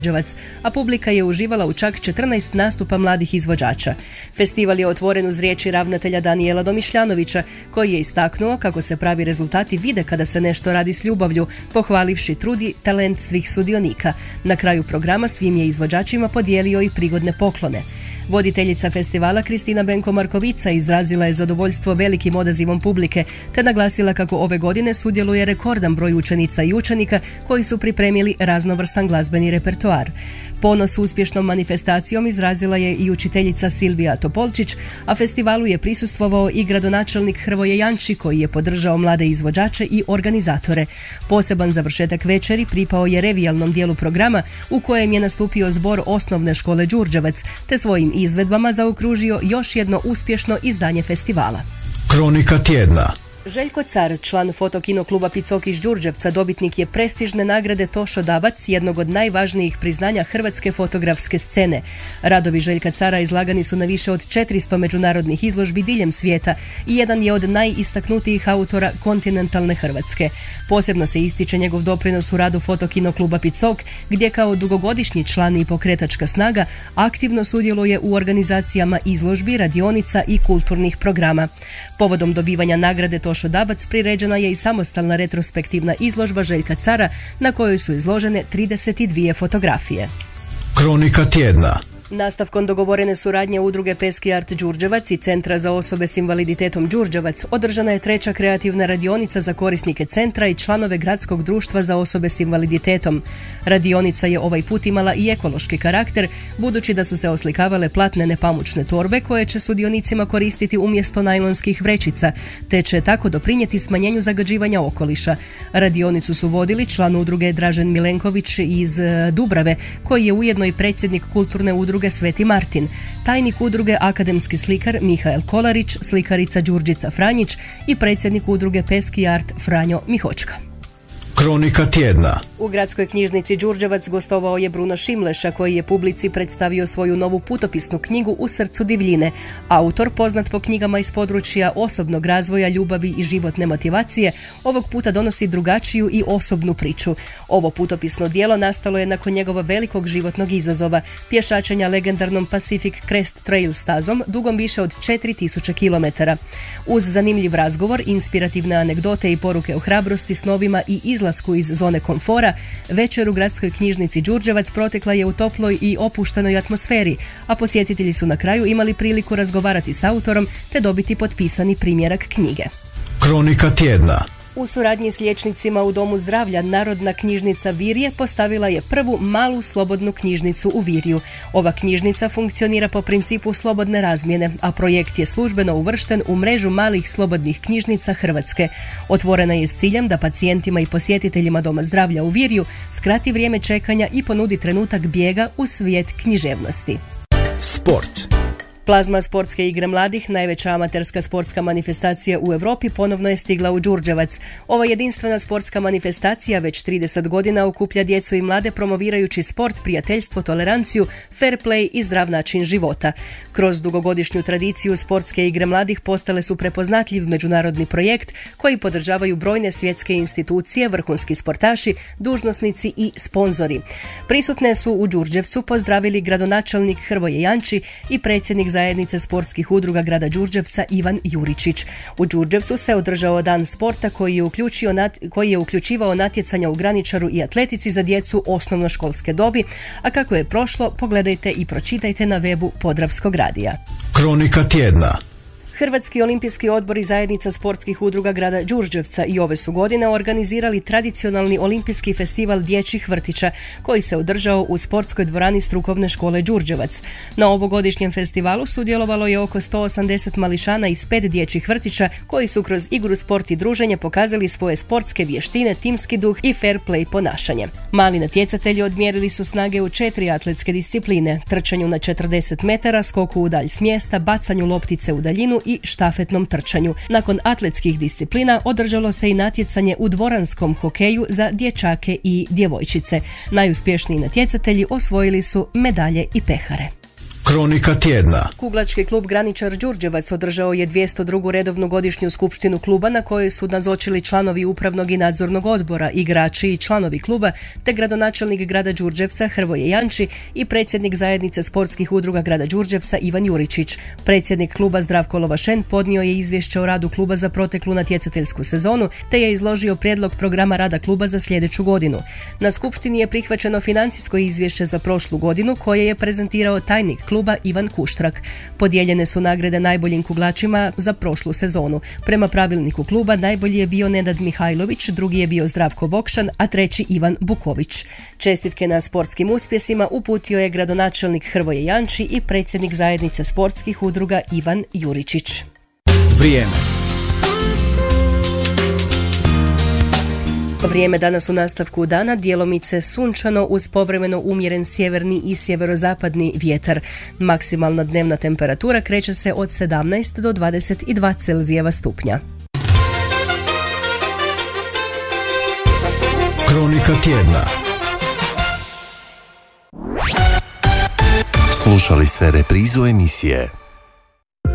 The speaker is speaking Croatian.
Đurđevac, a publika je uživala u čak 14 nastupa mladih izvođača. Festival je otvoren uz riječi ravnatelja Danijela Domišljanovića, koji je istaknuo kako se pravi rezultati vide kada se nešto radi s ljubavlju, pohvalivši trud i talent svih sudionika. Na kraju programa svim je izvođačima podijelio i prigodne poklone. Voditeljica festivala Kristina Benko-Markovica izrazila je zadovoljstvo velikim odazivom publike, te naglasila kako ove godine sudjeluje rekordan broj učenica i učenika koji su pripremili raznovrsan glazbeni repertoar. Ponos uspješnom manifestacijom izrazila je i učiteljica Silvija Topolčić, a festivalu je prisustvovao i gradonačelnik Hrvoje Janči, koji je podržao mlade izvođače i organizatore. Poseban završetak večeri pripao je revijalnom dijelu programa u kojem je nastupio zbor osnovne škole Đurđevac, te svojim izvedbama zaokružio još jedno uspješno izdanje festivala. Kronika tjedna. Željko Car, član fotokino kluba Picok iz Đurđevca, dobitnik je prestižne nagrade Tošo Dabac, jednog od najvažnijih priznanja hrvatske fotografske scene. Radovi Željka Cara izlagani su na više od 400 međunarodnih izložbi diljem svijeta i jedan je od najistaknutijih autora kontinentalne Hrvatske. Posebno se ističe njegov doprinos u radu fotokino kluba Picok, gdje kao dugogodišnji član i pokretačka snaga aktivno sudjeluje u organizacijama izložbi, radionica i kulturnih programa. Povodom dobivanja nagrade Tošo Dabac priređena je i samostalna retrospektivna izložba Željka Cara na kojoj su izložene 32 fotografije. Kronika tjedna. Nastavkom dogovorene suradnje udruge Peski art Đurđevac i Centra za osobe s invaliditetom Đurđevac održana je treća kreativna radionica za korisnike centra i članove gradskog društva za osobe s invaliditetom. Radionica je ovaj put imala i ekološki karakter, budući da su se oslikavale platnene pamučne torbe koje će sudionicima koristiti umjesto najlonskih vrećica, te će tako doprinijeti smanjenju zagađivanja okoliša. Radionicu su vodili član udruge Dražen Milenković iz Dubrave, koji je ujedno i predsjednik kulturne udruge Sveti Martin, tajnik udruge akademski slikar Mihael Kolarić, slikarica Đurđica Franjić i predsjednik udruge Peski art Franjo Mihočka. Kronika tjedna. U gradskoj knjižnici Đurđevac gostovao je Bruno Šimleša, koji je publici predstavio svoju novu putopisnu knjigu U srcu divljine. Autor, poznat po knjigama iz područja osobnog razvoja, ljubavi i životne motivacije, ovog puta donosi drugačiju i osobnu priču. Ovo putopisno djelo nastalo je nakon njegova velikog životnog izazova, pješačenja legendarnom Pacific Crest Trail stazom dugom više od 4000 km. Uz zanimljiv razgovor, inspirativne anegdote i poruke o hrabrosti, snovima i izlasku iz zone komfora, večer u gradskoj knjižnici Đurđevac protekla je u toploj i opuštenoj atmosferi, a posjetitelji su na kraju imali priliku razgovarati s autorom te dobiti potpisani primjerak knjige. Kronika tjedna. U suradnji s liječnicima u Domu zdravlja Narodna knjižnica Virje postavila je prvu malu slobodnu knjižnicu u Virju. Ova knjižnica funkcionira po principu slobodne razmjene, a projekt je službeno uvršten u mrežu malih slobodnih knjižnica Hrvatske. Otvorena je s ciljem da pacijentima i posjetiteljima Doma zdravlja u Virju skrati vrijeme čekanja i ponudi trenutak bijega u svijet književnosti. Sport. Plazma sportske igre mladih, najveća amaterska sportska manifestacija u Europi, ponovno je stigla u Đurđevac. Ova jedinstvena sportska manifestacija već 30 godina okuplja djecu i mlade promovirajući sport, prijateljstvo, toleranciju, fair play i zdrav način života. Kroz dugogodišnju tradiciju sportske igre mladih postale su prepoznatljiv međunarodni projekt koji podržavaju brojne svjetske institucije, vrhunski sportaši, dužnosnici i sponzori. Prisutne su u Đurđevcu pozdravili gradonačelnik Hrvoje Janči i predsjednik zajednice sportskih udruga grada Đurđevca Ivan Juričić. U Đurđevcu se održao dan sporta koji je uključivao natjecanja u graničaru i atletici za djecu osnovnoškolske dobi, a kako je prošlo pogledajte i pročitajte na webu Podravskog radija. Kronika tjedna. Hrvatski olimpijski odbor i zajednica sportskih udruga grada Đurđevca i ove su godine organizirali tradicionalni olimpijski festival dječjih vrtića koji se održao u sportskoj dvorani strukovne škole Đurđevac. Na ovogodišnjem festivalu sudjelovalo je oko 180 mališana iz 5 dječjih vrtića koji su kroz igru, sport i druženje pokazali svoje sportske vještine, timski duh i fair play ponašanje. Mali natjecatelji odmjerili su snage u 4 atletske discipline: trčanju na 40 metara, skoku u dalj s mjesta, bacanju loptice u daljinu i štafetnom trčanju. Nakon atletskih disciplina održalo se i natjecanje u dvoranskom hokeju za dječake i djevojčice. Najuspješniji natjecatelji osvojili su medalje i pehare. Kronika tjedna. Kuglački klub Graničar Đurđevac održao je 202. redovnu godišnju skupštinu kluba na kojoj su nazočili članovi upravnog i nadzornog odbora, igrači i članovi kluba, te gradonačelnik grada Đurđevca Hrvoje Janči i predsjednik zajednice sportskih udruga grada Đurđevca Ivan Juričić. Predsjednik kluba Zdravko Lovašen podnio je izvješće o radu kluba za proteklu natjecateljsku sezonu, te je izložio prijedlog programa rada kluba za sljedeću godinu. Na skupštini je prihvaćeno financijsko izvješće za prošlu godinu koje je prezentirao tajnik kluba Ivan Kuštrak. Podijeljene su nagrade najboljim kuglačima za prošlu sezonu. Prema pravilniku kluba najbolji je bio Nenad Mihajlović, drugi je bio Zdravko Bokšan, a treći Ivan Buković. Čestitke na sportskim uspjesima uputio je gradonačelnik Hrvoje Janči i predsjednik zajednice sportskih udruga Ivan Juričić. Vrijeme. Vrijeme danas u nastavku dana djelomice sunčano uz povremeno umjeren sjeverni i sjeverozapadni vjetar. Maksimalna dnevna temperatura kreće se od 17 do 22 Celzijeva stupnja. Kronika tjedna. Slušali ste reprizu emisije